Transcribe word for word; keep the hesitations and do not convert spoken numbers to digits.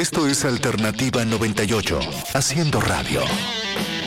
Esto es Alternativa noventa y ocho, haciendo radio.